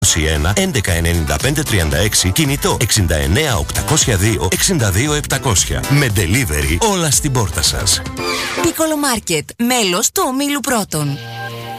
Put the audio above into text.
1 119536, κινητό 69 802 62 700. Με delivery όλα στην πόρτα σας. Piccolo Market, μέλος του ομίλου Πρώτων.